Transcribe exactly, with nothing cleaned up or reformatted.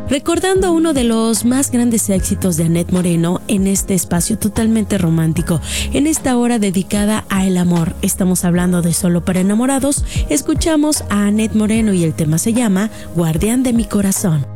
recordando uno de los más grandes éxitos de Annette Moreno en este espacio totalmente romántico, en esta hora dedicada a el amor. Estamos hablando de Solo para Enamorados. Escuchamos a Annette Moreno y el tema se llama Guardián de mi corazón.